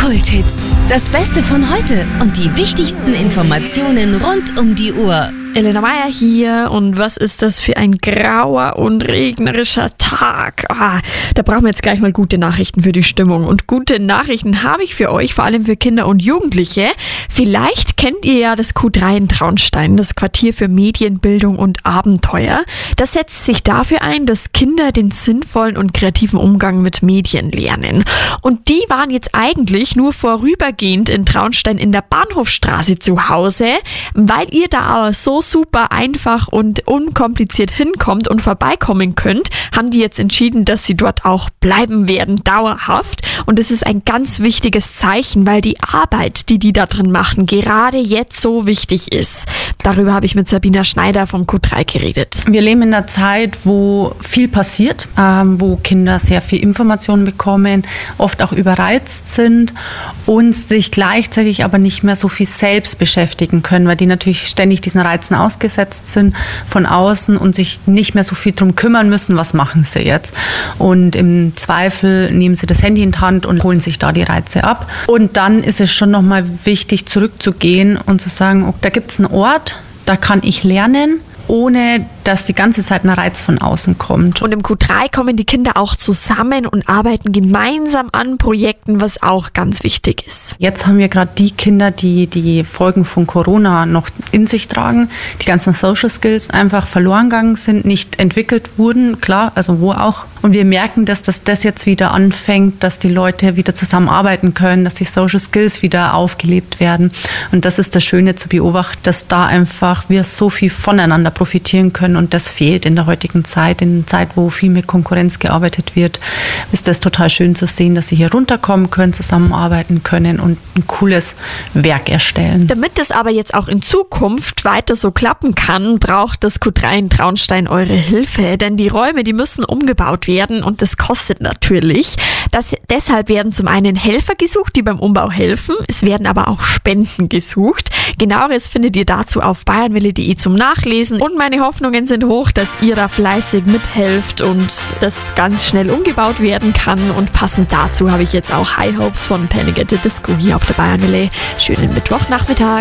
Kulthits. Das Beste von heute und die wichtigsten Informationen rund um die Uhr. Elena Meyer hier und was ist das für ein grauer und regnerischer Tag? Da brauchen wir jetzt gleich mal gute Nachrichten für die Stimmung. Und gute Nachrichten habe ich für euch, vor allem für Kinder und Jugendliche. Vielleicht kennt ihr ja das Q3 in Traunstein, das Quartier für Medien, Bildung und Abenteuer. Das setzt sich dafür ein, dass Kinder den sinnvollen und kreativen Umgang mit Medien lernen. Und die waren jetzt eigentlich nur vorübergehend in Traunstein in der Bahnhofstraße zu Hause, weil ihr da aber so super einfach und unkompliziert hinkommt und vorbeikommen könnt, haben die jetzt entschieden, dass sie dort auch bleiben werden, dauerhaft. Und es ist ein ganz wichtiges Zeichen, weil die Arbeit, die da drin machen, gerade jetzt so wichtig ist. Darüber habe ich mit Sabina Schneider vom Q3 geredet. Wir leben in einer Zeit, wo viel passiert, wo Kinder sehr viel Informationen bekommen, oft auch überreizt sind und sich gleichzeitig aber nicht mehr so viel selbst beschäftigen können, weil die natürlich ständig diesen Reizen ausgesetzt sind von außen und sich nicht mehr so viel drum kümmern müssen, was machen sie jetzt. Und im Zweifel nehmen sie das Handy in die Hand und holen sich da die Reize ab. Und dann ist es schon nochmal wichtig, zurückzugehen und zu sagen, okay, da gibt es einen Ort, da kann ich lernen, ohne dass die ganze Zeit ein Reiz von außen kommt. Und im Q3 kommen die Kinder auch zusammen und arbeiten gemeinsam an Projekten, was auch ganz wichtig ist. Jetzt haben wir gerade die Kinder, die die Folgen von Corona noch in sich tragen, die ganzen Social Skills einfach verloren gegangen sind, nicht entwickelt wurden, klar, also wo auch. Und wir merken, dass das jetzt wieder anfängt, dass die Leute wieder zusammenarbeiten können, dass die Social Skills wieder aufgelebt werden. Und das ist das Schöne zu beobachten, dass da einfach wir so viel voneinander profitieren können. Und das fehlt in der heutigen Zeit, in der Zeit, wo viel mit Konkurrenz gearbeitet wird, ist das total schön zu sehen, dass sie hier runterkommen können, zusammenarbeiten können und ein cooles Werk erstellen. Damit es aber jetzt auch in Zukunft weiter so klappen kann, braucht das Q3 in Traunstein eure Hilfe, denn die Räume, die müssen umgebaut werden und das kostet natürlich. Deshalb werden zum einen Helfer gesucht, die beim Umbau helfen, es werden aber auch Spenden gesucht. Genaueres findet ihr dazu auf bayernwelle.de zum Nachlesen und meine Hoffnungen sind hoch, dass ihr da fleißig mithelft und das ganz schnell umgebaut werden kann. Und passend dazu habe ich jetzt auch High Hopes von Panic at the Disco hier auf der Bayernwelle. Schönen Mittwochnachmittag.